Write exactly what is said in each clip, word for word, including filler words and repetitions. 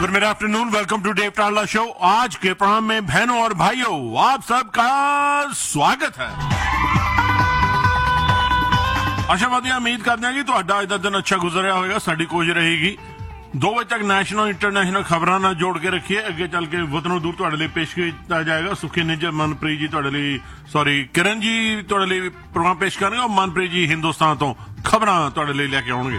Good mid afternoon, welcome to Dave टाला show. आज के प्रोग्राम में बहनों और भाइयों आप सबका स्वागत है। आशावादी उम्मीद करते हैं कि ਤੁਹਾਡਾ ਅੱਜ ਦਾ ਦਿਨ अच्छा गुजरिया होगा। साडी कोशिश रहेगी दो बजे तक नैशनल इंटरनेशनल खबरों ਨਾਲ जोड़ के रखिए। अगे चल के वतनों दूर ਤੁਹਾਡੇ ਲਈ पेश किया जाएगा। सुखी निज मनप्रीत जी ਤੁਹਾਡੇ ਲਈ सॉरी किरण जी ਤੁਹਾਡੇ ਲਈ प्रोग्राम पेश करेंगे और मनप्रीत जी हिंदुस्तान तो खबरां ਤੁਹਾਡੇ ਲਈ ਲੈ ਕੇ ਆਉਣਗੇ।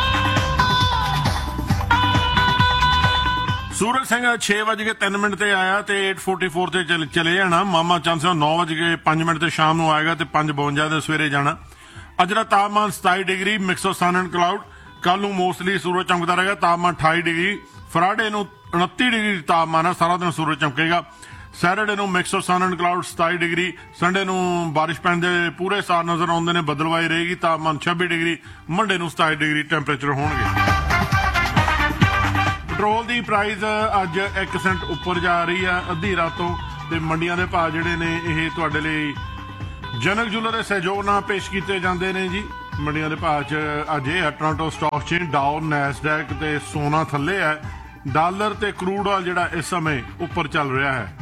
सूरज सिंह छे बज के तीन मिनट से आया तो एट फोर्टी फोर से चल, चले जाना। मामा चंद सिंह नौ बज के पांच मिनट से शाम को आएगा तो पांच बवंजा से सवेरे जाना। अज का तापमान सताई degree, mix of sun and cloud. कल नूं मोस्टली सूरज चमकता रहेगा। तापमान अठाई डिग्री। फ्राइडे नूं उनती डिग्री तापमान है, सारा दिन सूरज चमकेगा। सैटरडे नूं mix of sun and cloud सताई डिग्री। संडे नूं बारिश पैण दे पूरे सार नजर आउंदे ने, बदलवाई रहेगी। तापमान छब्बी डिग्री। मंडे नूं सताई डिग्री टैंपरेचर होणगे। पेट्रोल की प्राइस अज एक सेंट उपर जा रही है अद्धी रातों। ते मंडियां दे भाव जिहड़े ने इह तुहाडे लई जनक जूलर दे सहयोग नाल पेश किए जाते हैं जी। मंडियां दे भाव च अज ये टोरंटो स्टॉक एक्सचेंज, डाउ, नैसडैक ते सोना थल्ले है। डॉलर ते क्रूड ऑयल जिहड़ा इस समय उपर चल रहा है।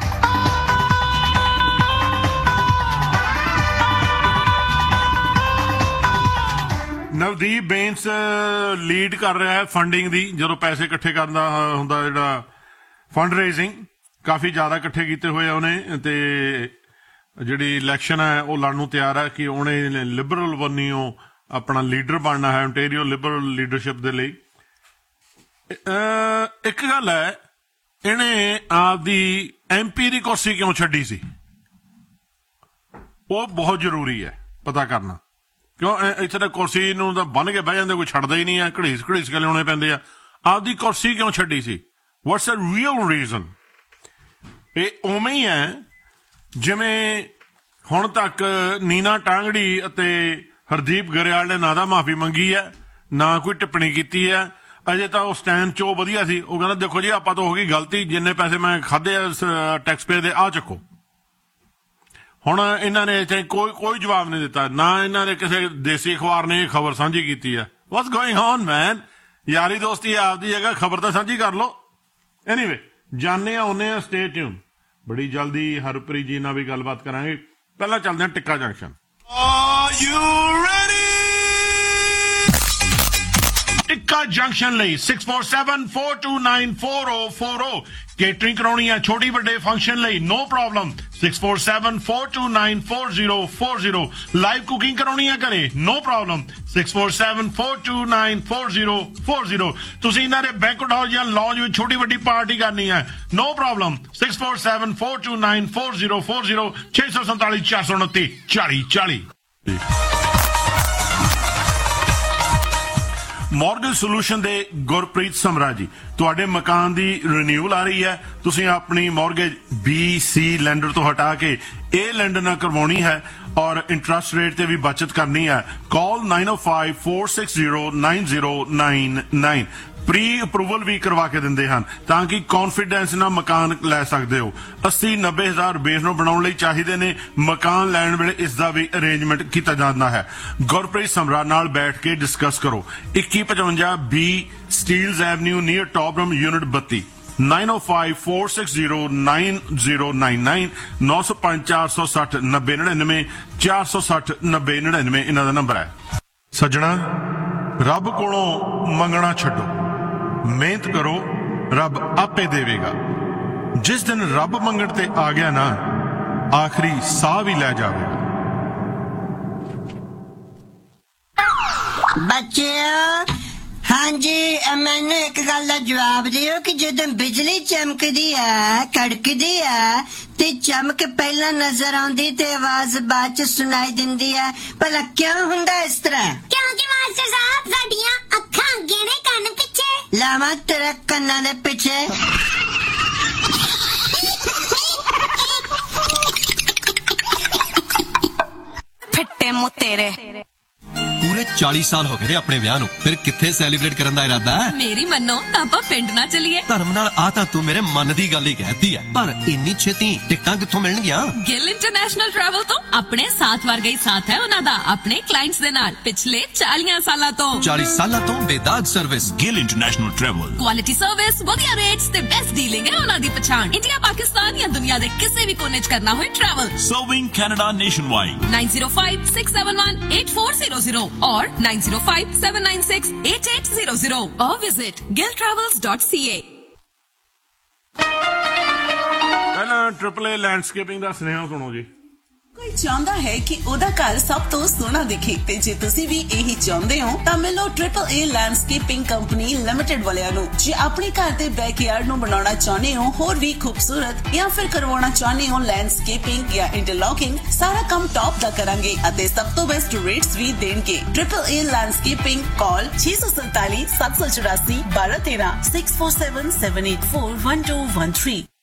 नवदीप बेंस लीड कर रहा है फंडिंग दी। जो पैसे इकट्ठे करना हुंदा जिहड़ा फंड रेजिंग काफ़ी ज़्यादा इकट्ठे किए हुए उन्हें, ते जिहड़ी इलैक्शन है वो लड़न नूं तैयार है कि उन्हें लिबरल वनियों अपना लीडर बनना है ओंटेरियो लिबरल लीडरशिप दे लई। एक गल है, इन्हें आपदी एम पी की कुर्सी क्यों छड्डी सी, वो बहुत जरूरी है पता करना। क्यों इत्थे तां कुर्सी नूं तां बन के बह जांदे, कोई छड्डदा ही नहीं है, घड़ीस घड़ीस के लियाउने पैंदे आ। आपदी कुर्सी क्यों छड्डी सी, व्हाट्स द रियल रीजन? ये उवें ही है जिवें हुण तक नीना टांगड़ी अते हरदीप गरेवाल ने ना दा माफी मंगी है, ना कोई टिप्पणी की है। अजे तो उस टाइम चो वधिया सी, वो कहंदा देखो जी आपां तो हो गई गलती, जिन्ने पैसे मैं खाधे टैक्स पे दे आ चुको। हुण इन्हां ने इत्थे कोई कोई जवाब नहीं दिता, ना इन्हां ने किसी देसी अखबार ने खबर साझी की है। What's going on man? यारी दोस्ती आपदी जगह खबर तो साझी कर लो। एनीवे जाने आने स्टे ट्यून। बड़ी जल्दी हरप्रीत जी नाल भी गलबात करांगे। पहला चलते हैं टिक्का जंक्शन। टिक्का जंक्शन लई six four seven four to nine four O four O. Catering कराउणी है छोटी बड़े फंक्शन लई, no problem. Six four seven four to nine four zero four zero. Live cooking कराउणी है घरे, no problem. Six four seven four to nine four zero four zero. तुसीं इन्हां दे banquet hall या lounge में छोटी बड़ी पार्टी करनी है, no problem. Six four seven four to nine four zero four zero. छे सौ संताली चार सौ उनती चाली चाली। मॉर्गेज सोल्यूशन दे गुरप्रीत समरा जी, तुहाडे मकान दी रिन्यूअल आ रही है, तुसीं अपनी मॉर्गेज बी सी लैंडर तो हटा के ए लैंडर ना करवानी है और इंटरेस्ट रेट ते भी बचत करनी है। कॉल नाइन ओ five four six zero nine zero nine nine. Pre approval भी करवा के दिंदे हन ताकि कॉन्फिडेंस नाल मकान लै सकदे हो। अस्सी नब्बे हज़ार बेस नूं बनाउण लई चाहीदे ने, मकान लैण वेले इसदा भी अरेंजमेंट कीता जांदा है। गुरप्रीत समरा नाल बैठ के डिस्कस करो। इक्की पचवंजा B steels Avenue near टॉपरम unit बत्ती। नाइन ओ five four six zero nine zero nine nine. नौ सौ पांच चार सौ सठ नब्बे नड़िनवे चार सौ सठ नब्बे नड़िनवे इन्हां दा नंबर है। सज्जणा, रब कोलों मंगना छड्डो, मेहनत करो, रब आपे देवेगा। जिस दिन रब मंगण ते आ गया ना, आखिरी साह भी लै जावेगा। बच्चों, हाँ जी, मैंने एक गल का जवाब दियो कि जदों बिजली चमकदी है, कड़कदी है ते चमक पहला नजर आउंदी ते आवाज बाद च सुनाई दिंदी है, भला क्यों हुंदा इस तरह? क्योंकि मास्टर साहब साडियां अखां अगे ने, कन्न पिछे। लावा तेरे कन्ना दे पिछे। फिट्टे मुंह तेरे। ਪੂਰੇ ਚਾਲੀ ਸਾਲ ਹੋ ਗਏ ਨੇ ਆਪਣੇ ਵਿਆਹ ਨੂੰ, ਫਿਰ ਕਿੱਥੇ ਸੈਲੀਬ੍ਰੇਟ ਕਰਨ ਦਾ ਇਰਾਦਾ ਹੈ? ਮੇਰੀ ਮੰਨੋ ਤਾਂ ਆਪਾਂ ਪਿੰਡ ਨਾ ਚੱਲੀਏ। ਧਰਮ ਨਾਲ ਆ ਤਾਂ ਤੂੰ ਮੇਰੇ ਮਨ ਦੀ ਗੱਲ ਹੀ ਕਹਿਤੀ ਹੈ, ਪਰ ਇੰਨੀ ਛੇਤੀ ਟਿਕਟਾਂ ਕਿੱਥੋਂ ਮਿਲਣਗੀਆਂ? ਗਿੱਲ ਇੰਟਰਨੈਸ਼ਨਲ ਟਰੈਵਲ ਤੋਂ। ਆਪਣੇ ਸਾਥ ਵਰਗਾ ਹੀ ਸਾਥ ਹੈ ਉਹਨਾਂ ਦਾ ਆਪਣੇ ਕਲਾਇੰਟਸ ਦੇ ਨਾਲ ਪਿਛਲੇ ਚਾਲੀ ਸਾਲਾਂ ਤੋਂ। ਚਾਲੀ ਸਾਲਾਂ ਤੋਂ ਬੇਦਾਗ service. Gill international travel. Quality service, ਵਧੀਆ ਰੇਟਸ ਤੇ ਬੈਸਟ ਡੀਲਿੰਗ ਹੈ ਉਹਨਾਂ ਦੀ ਪਛਾਣ। ਇੰਡੀਆ, ਪਾਕਿਸਤਾਨ ਜਾਂ ਦੁਨੀਆ ਦੇ ਕਿਸੇ ਵੀ ਕੋਨੇ 'ਚ ਕਰਨਾ ਹੋਏ travel. Serving Canada nationwide. nine zero five six seven one eight four zero zero or nine zero five seven nine six eight eight zero zero or visit gill travels dot c a। ਪਹਿਲਾਂ triple ਏ landscaping ਦਾ ਸੁਨੇਹਾ ਸੁਣੋ ਜੀ। ਕੋਈ ਚਾਹੁੰਦਾ ਹੈ ਕਿ ਉਹਦਾ ਘਰ ਸਭ ਤੋਂ ਸੋਹਣਾ ਦਿਖੇ, ਤੇ ਜੇ ਤੁਸੀਂ ਵੀ ਇਹੀ ਚਾਹੁੰਦੇ ਹੋ ਤਾਂ ਮਿਲੋ ਟ੍ਰਿਪਲ ਏ ਲੈਂਡਸਕੇਪਿੰਗ ਕੰਪਨੀ ਲਿਮਟਿਡ ਵਾਲਿਆਂ ਨੂੰ। ਜੇ ਆਪਣੇ ਘਰ ਦੇ ਬੈਕਯਾਰਡ ਨੂੰ ਬਣਾਉਣਾ ਚਾਹੁੰਦੇ ਹੋ ਹੋਰ ਵੀ ਖੂਬਸੂਰਤ, ਜਾਂ ਫਿਰ ਕਰਵਾਉਣਾ ਚਾਹੁੰਦੇ ਹੋ ਲੈਂਡਸਕੇਪਿੰਗ ਜਾਂ ਇੰਟਰਲੌਕਿੰਗ, ਸਾਰਾ ਕੰਮ ਟੌਪ ਦਾ ਕਰਾਂਗੇ ਅਤੇ ਸਭ ਤੋਂ ਬੈਸਟ ਰੇਟਸ ਵੀ ਦੇਣਗੇ। ਟ੍ਰਿਪਲ ਏ ਲੈਂਡਸਕੇਪਿੰਗ, ਕਾਲ ਛੇ ਸੌ ਸੰਤਾਲੀ ਸੱਤ ਸੌ ਚੁਰਾਸੀ ਬਾਰਾਂ ਤੇਰਾਂ six four seven seven eight four one two one three।